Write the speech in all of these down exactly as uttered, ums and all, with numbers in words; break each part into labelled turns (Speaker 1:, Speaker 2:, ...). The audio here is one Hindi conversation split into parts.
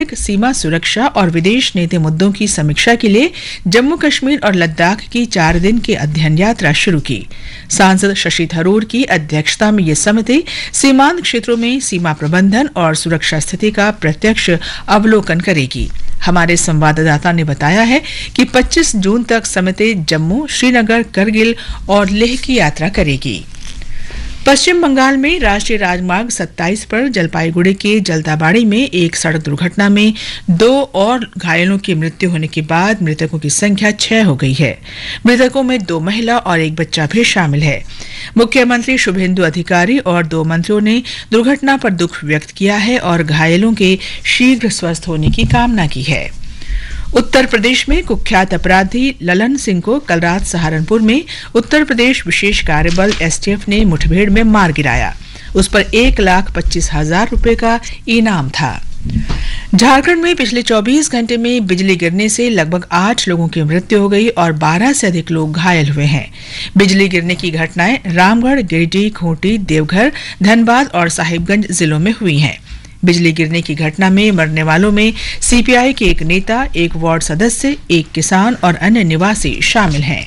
Speaker 1: आतंक, सीमा सुरक्षा और विदेश नीति मुद्दों की समीक्षा के लिए जम्मू कश्मीर और लद्दाख की चार दिन की अध्ययन यात्रा शुरू की। सांसद शशि थरूर की अध्यक्षता में ये समिति सीमांत क्षेत्रों में सीमा प्रबंधन और सुरक्षा स्थिति का प्रत्यक्ष अवलोकन करेगी। हमारे संवाददाता ने बताया है कि पच्चीस जून तक समिति जम्मू, श्रीनगर, करगिल और लेह की यात्रा करेगी। पश्चिम बंगाल में राष्ट्रीय राजमार्ग सत्ताईस पर जलपाईगुड़ी के जलदाबाड़ी में एक सड़क दुर्घटना में दो और घायलों की मृत्यु होने के बाद मृतकों की संख्या छह हो गई है। मृतकों में दो महिला और एक बच्चा भी शामिल है। मुख्यमंत्री शुभेंदु अधिकारी और दो मंत्रियों ने दुर्घटना पर दुख व्यक्त किया है और घायलों के शीघ्र स्वस्थ होने की कामना की है। उत्तर प्रदेश में कुख्यात अपराधी ललन सिंह को कल रात सहारनपुर में उत्तर प्रदेश विशेष कार्यबल एसटीएफ ने मुठभेड़ में मार गिराया। उस पर एक लाख पच्चीस हजार रुपए का इनाम था। झारखंड में पिछले चौबीस घंटे में बिजली गिरने से लगभग आठ लोगों की मृत्यु हो गई और बारह से अधिक लोग घायल हुए हैं। बिजली गिरने की घटनाएं रामगढ़, गिरिडीह, खूंटी, देवघर, धनबाद और साहिबगंज जिलों में हुई हैं। बिजली गिरने की घटना में मरने वालों में सीपीआई के एक नेता, एक वार्ड सदस्य, एक किसान और अन्य निवासी शामिल हैं।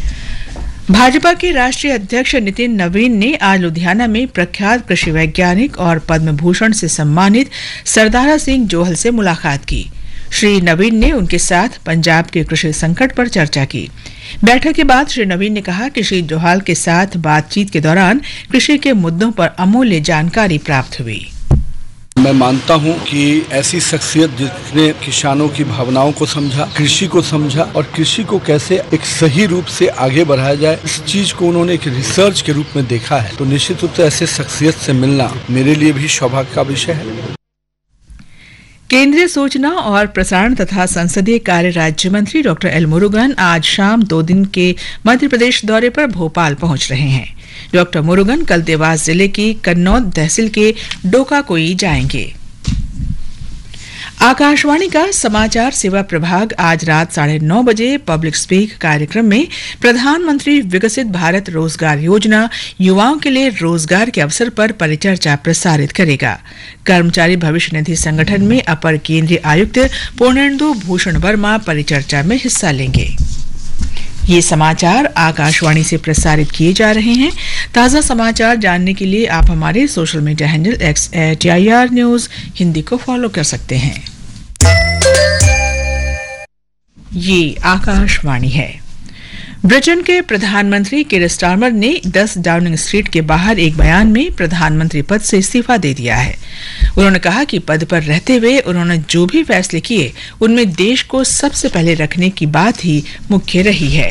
Speaker 1: भाजपा के राष्ट्रीय अध्यक्ष नितिन नवीन ने आज लुधियाना में प्रख्यात कृषि वैज्ञानिक और पद्म भूषण से सम्मानित सरदारा सिंह जोहल से मुलाकात की। श्री नवीन ने उनके साथ पंजाब के कृषि संकट पर चर्चा की। बैठक के बाद श्री नवीन ने कहा कि श्री जोहल के साथ बातचीत के दौरान कृषि के मुद्दों पर अमूल्य जानकारी प्राप्त हुई।
Speaker 2: मैं मानता हूं कि ऐसी शख्सियत जिसने किसानों की भावनाओं को समझा, कृषि को समझा और कृषि को कैसे एक सही रूप से आगे बढ़ाया जाए, इस चीज को उन्होंने एक रिसर्च के रूप में देखा है। तो निश्चित रूप से ऐसे शख्सियत से मिलना मेरे लिए भी सौभाग्य का विषय है।
Speaker 1: केंद्रीय सूचना और प्रसारण तथा संसदीय कार्य राज्य मंत्री डॉक्टर एल मुरुगन आज शाम दो दिन के मध्य प्रदेश दौरे पर भोपाल पहुंच रहे हैं। डॉक्टर मुरुगन कल देवास जिले की कन्नौद तहसील के डोकाकोई जाएंगे। आकाशवाणी का समाचार सेवा प्रभाग आज रात साढ़े नौ बजे पब्लिक स्पीक कार्यक्रम में प्रधानमंत्री विकसित भारत रोजगार योजना युवाओं के लिए रोजगार के अवसर पर परिचर्चा प्रसारित करेगा। कर्मचारी भविष्य निधि संगठन में अपर केंद्रीय आयुक्त पूर्णेंदु भूषण वर्मा परिचर्चा में हिस्सा लेंगे। ये समाचार आकाशवाणी से प्रसारित किए जा रहे हैं। ताज़ा समाचार जानने के लिए आप हमारे social media handle x eight I R news Hindi को फॉलो कर सकते हैं। ये आकाशवाणी है। ब्रिटेन के प्रधानमंत्री कीर स्टारमर ने दस डाउनिंग स्ट्रीट के बाहर एक बयान में प्रधानमंत्री पद से इस्तीफा दे दिया है। उन्होंने कहा कि पद पर रहते हुए उन्होंने जो भी फैसले किए उनमें देश को सबसे पहले रखने की बात ही मुख्य रही है।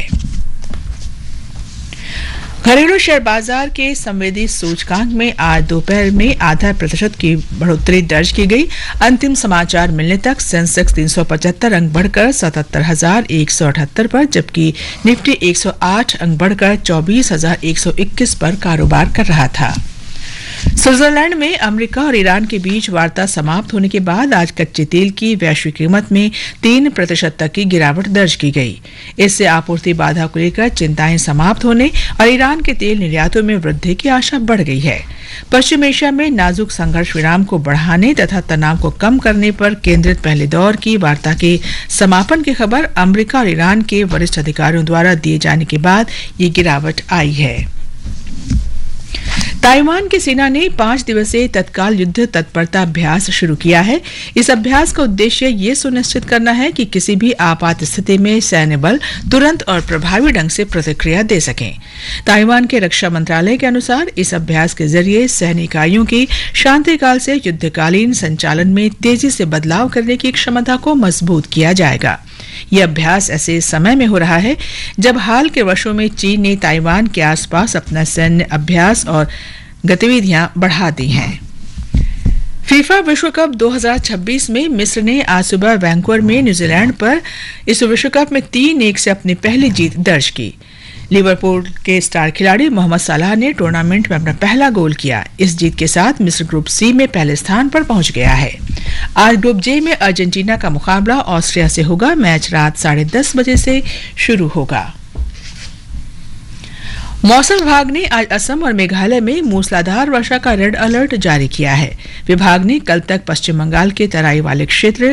Speaker 1: घरेलू शेयर बाजार के संवेदी सूचकांक में आज दोपहर में आधा प्रतिशत की बढ़ोतरी दर्ज की गई। अंतिम समाचार मिलने तक सेंसेक्स तीन सौ पचहत्तर अंक बढ़कर सतहत्तर हजार एक सौ अठहत्तर पर, जबकि निफ्टी एक सौ आठ अंक बढ़कर चौबीस हजार एक सौ इक्कीस पर कारोबार कर रहा था। स्विट्जरलैंड में अमेरिका और ईरान के बीच वार्ता समाप्त होने के बाद आज कच्चे तेल की वैश्विक कीमत में तीन प्रतिशत तक की गिरावट दर्ज की गई। इससे आपूर्ति बाधा को लेकर चिंताएं समाप्त होने और ईरान के तेल निर्यातों में वृद्धि की आशा बढ़ गई है। पश्चिम एशिया में नाजुक संघर्ष विराम को बढ़ाने तथा तनाव को कम करने पर केंद्रित पहले दौर की वार्ता के समापन की खबर अमेरिका और ईरान के वरिष्ठ अधिकारियों द्वारा दिए जाने के बाद ये गिरावट आई है। ताइवान की सेना ने पांच दिवसीय तत्काल युद्ध तत्परता अभ्यास शुरू किया है। इस अभ्यास का उद्देश्य ये सुनिश्चित करना है कि किसी भी आपात स्थिति में सैन्य बल तुरंत और प्रभावी ढंग से प्रतिक्रिया दे सकें। ताइवान के रक्षा मंत्रालय के अनुसार इस अभ्यास के जरिए सैन्य इकाइयों की शांतिकाल से युद्धकालीन संचालन में तेजी से बदलाव करने की क्षमता को मजबूत किया जाएगा। यह अभ्यास ऐसे समय में हो रहा है जब हाल के वर्षों में चीन ने ताइवान के आसपास अपना सैन्य अभ्यास और गतिविधियां बढ़ा दी हैं। फीफा विश्व कप दो हज़ार छब्बीस में मिस्र ने आज सुबह वैंकूवर में न्यूजीलैंड पर इस विश्व कप में तीन एक से अपनी पहली जीत दर्ज की। लिवरपूल के स्टार खिलाड़ी मोहम्मद सलाह ने टूर्नामेंट में अपना पहला गोल किया। इस जीत के साथ मिस्र ग्रुप सी में पहले स्थान पर पहुंच गया है। आज ग्रुप जे में अर्जेंटीना का मुकाबला ऑस्ट्रिया से होगा। मैच रात साढ़े दस बजे से शुरू होगा। मौसम विभाग ने आज असम और मेघालय में मूसलाधार वर्षा का रेड अलर्ट जारी किया है। विभाग ने कल तक पश्चिम बंगाल के तराई वाले क्षेत्र